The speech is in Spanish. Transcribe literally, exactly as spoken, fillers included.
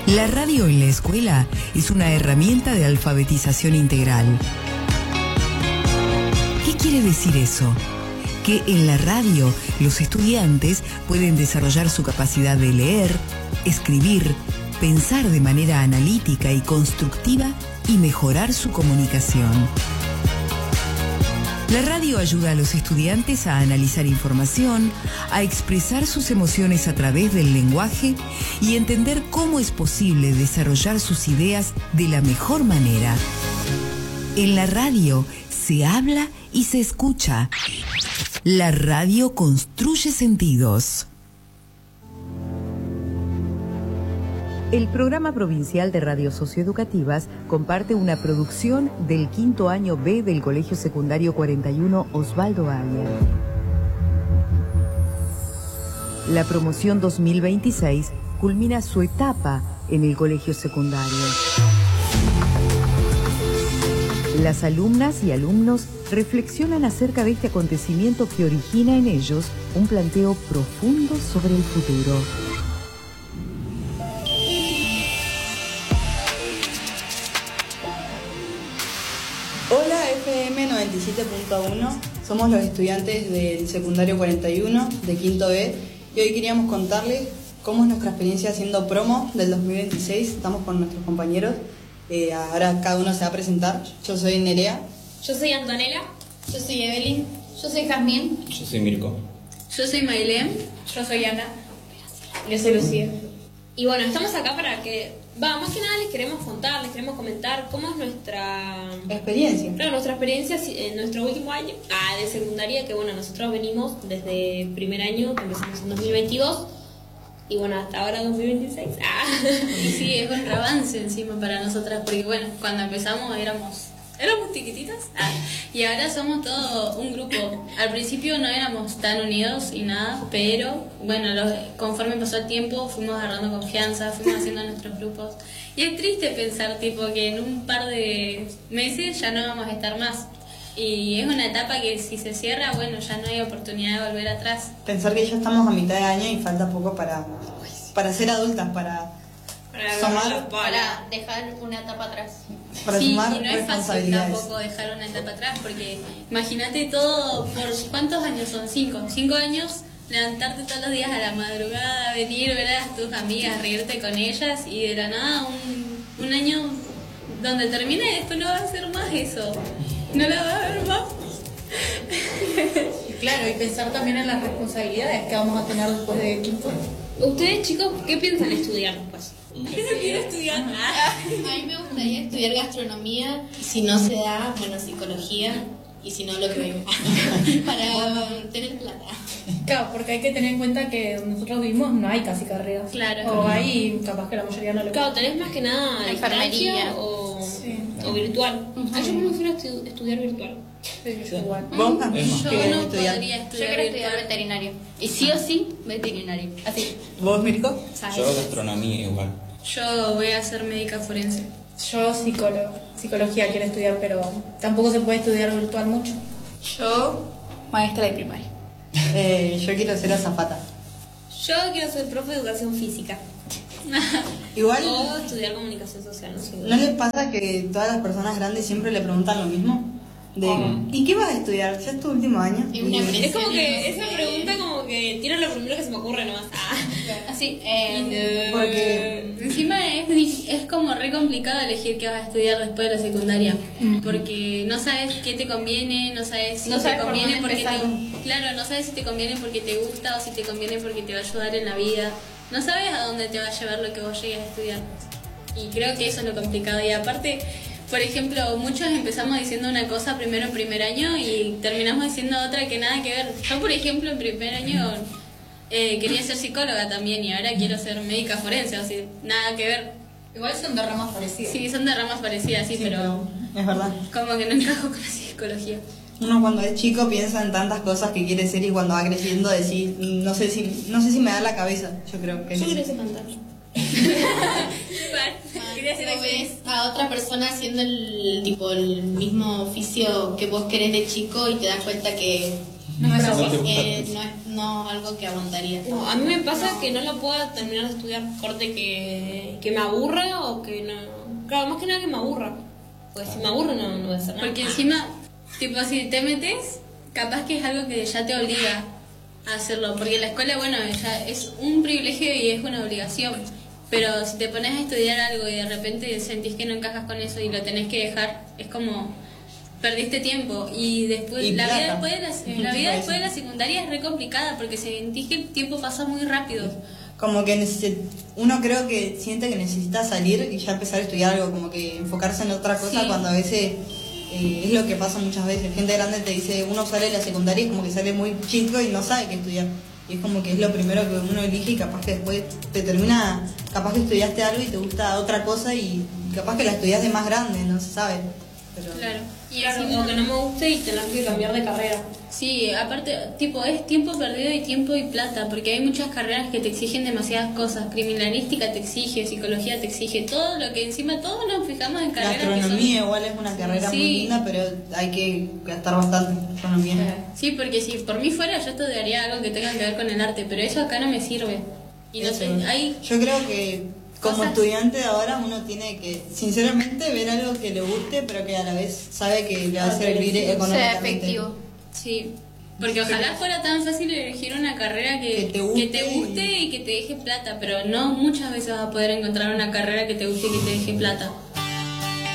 La radio en la escuela es una herramienta de alfabetización integral. ¿Qué quiere decir eso? Que en la radio los estudiantes pueden desarrollar su capacidad de leer, escribir, pensar de manera analítica y constructiva y mejorar su comunicación. La radio ayuda a los estudiantes a analizar información, a expresar sus emociones a través del lenguaje y entender cómo es posible desarrollar sus ideas de la mejor manera. En la radio se habla y se escucha. La radio construye sentidos. El Programa Provincial de Radios Socioeducativas comparte una producción del quinto año B del Colegio Secundario cuarenta y uno Osvaldo Ayer. La promoción dos mil veintiséis culmina su etapa en el colegio secundario. Las alumnas y alumnos reflexionan acerca de este acontecimiento que origina en ellos un planteo profundo sobre el futuro. Hola F M noventa y siete punto uno, somos los estudiantes del secundario cuarenta y uno de quinto B y hoy queríamos contarles cómo es nuestra experiencia haciendo promo del dos mil veintiséis. Estamos con nuestros compañeros, eh, ahora cada uno se va a presentar. Yo soy Nerea. Yo soy Antonella. Yo soy Evelyn. Yo soy Jazmín. Yo soy Mirko. Yo soy Mailén. Yo soy Ana. Yo soy Lucía. Y bueno, estamos acá para que, va, más que nada les queremos contar, les queremos comentar cómo es nuestra experiencia. Claro, nuestra experiencia en nuestro último año ah, de secundaria, que bueno, nosotros venimos desde primer año, que empezamos en dos mil veintidós, y bueno, hasta ahora dos mil veintiséis. Ah. Y sí, es un avance encima para nosotras, porque bueno, cuando empezamos éramos... Éramos chiquititas ah, y ahora somos todo un grupo. Al principio no éramos tan unidos y nada, pero bueno, los, conforme pasó el tiempo fuimos agarrando confianza, fuimos haciendo nuestros grupos. Y es triste pensar tipo que en un par de meses ya no vamos a estar más. Y es una etapa que si se cierra, bueno, ya no hay oportunidad de volver atrás. Pensar que ya estamos a mitad de año y falta poco para, para ser adultas, para... Para, sumar, para dejar una etapa atrás. Para sí, sumar y no es fácil tampoco dejar una etapa atrás, porque imagínate todo, por ¿cuántos años son? Cinco. Cinco años, levantarte todos los días a la madrugada, venir, ver a tus amigas, reírte con ellas, y de la nada un, un año donde termina y después no va a ser más eso. No la va a ver más. Claro, y pensar también en las responsabilidades que vamos a tener después de quinto. Ustedes, chicos, ¿qué piensan estudiar después? Yo no quiero estudiar nada. A mí me gustaría estudiar gastronomía, y si no se da, bueno, psicología, y si no, lo que venga. Para tener plata. Claro, porque hay que tener en cuenta que donde nosotros vivimos no hay casi carreras. Claro. O hay, capaz que la mayoría no lo Claro, tenés más que nada La enfermería enfermería. o, Sí. o virtual. Uh-huh. Ah, yo me prefiero estu- estudiar virtual. Sí, yo igual. ¿Vos? Yo ¿Qué no estudiar? podría Yo estudiar quiero estudiar virtual. veterinario. Y sí o sí, veterinario. Así. ¿Vos, Mirko? Yo gastronomía igual. Yo voy a ser médica forense. Yo psicólogo, psicología quiero estudiar, pero tampoco se puede estudiar virtual mucho. Yo, maestra de primaria. Eh, yo quiero ser azafata. Yo quiero ser profe de educación física. Igual, O estudiar comunicación social, no sé. ¿no les pasa que todas las personas grandes siempre le preguntan lo mismo? De, ¿y qué vas a estudiar? ¿Ya es tu último año? Y una Es como que presión, esa pregunta como que tiro lo primero que se me ocurre nomás. Ah. Así, eh, Porque Encima es, dif- es como re complicado elegir qué vas a estudiar después de la secundaria, porque no sabes qué te conviene, no sabes si No te sabes por conviene dónde porque te, empezar. claro, no sabes si te conviene porque te gusta o si te conviene porque te va a ayudar en la vida. No sabes a dónde te va a llevar lo que vos llegues a estudiar. Y creo que eso es lo complicado. Y aparte, por ejemplo, muchos empezamos diciendo una cosa primero en primer año y terminamos diciendo otra que nada que ver. Yo, por ejemplo, en primer año eh, quería ser psicóloga también y ahora quiero ser médica forense, o sea, nada que ver. igual son de ramas parecidas. Sí, son de ramas parecidas, sí, sí, pero es verdad. como que no encajo con la psicología. Uno cuando es chico piensa en tantas cosas que quiere ser y cuando va creciendo decir, no sé si, no sé si me da la cabeza. Yo creo que Yo no. quiero ser cantante. Quería ser ¿No actriz. ves a otra persona haciendo el tipo el mismo oficio que vos querés de chico y te das cuenta que No es No así. te gusta. eh, no, es, no algo que aguantaría. No, a mí me pasa que no lo puedo terminar de estudiar, corte que, que me aburra o que no... Claro, más que nada que me aburra. Porque si me aburre no, no voy a hacer nada. Porque encima, tipo, si te metes, capaz que es algo que ya te obliga a hacerlo. Porque la escuela, bueno, ya es un privilegio y es una obligación. Pero si te pones a estudiar algo y de repente sentís que no encajas con eso y lo tenés que dejar, es como... Perdiste tiempo. Y después, Y la plata. vida después de la, la vida después de la secundaria es re complicada porque sentís que el tiempo pasa muy rápido. Como que neces- uno creo que siente que necesita salir y ya empezar a estudiar algo, como que enfocarse en otra cosa, Sí. cuando a veces eh, es lo que pasa muchas veces. Gente grande te dice, uno sale de la secundaria y como que sale muy chico y no sabe qué estudiar. Y es como que es lo primero que uno elige y capaz que después te termina, capaz que estudiaste algo y te gusta otra cosa y capaz que la estudias de más grande, no se sabe. Pero, Claro. Y Claro, encima- o que no me guste y tener que cambiar de carrera. Sí, aparte, tipo, es tiempo perdido y tiempo y plata, porque hay muchas carreras que te exigen demasiadas cosas. Criminalística te exige, psicología te exige, todo lo que encima todos nos fijamos en la carreras que astronomía son... igual es una carrera Sí. muy linda, pero hay que gastar bastante en astronomía. Sí, porque si por mí fuera yo estudiaría algo que tenga que ver con el arte, pero eso acá no me sirve. Y no Eso. sé, hay... Yo creo que como cosas- estudiante de ahora uno tiene que, sinceramente, ver algo que le guste, pero que a la vez sabe que le va a servir Sea económicamente. efectivo. Sí, porque ojalá fuera tan fácil elegir una carrera que, Que te guste que te guste y que te deje plata, pero no muchas veces vas a poder encontrar una carrera que te guste y que te deje plata.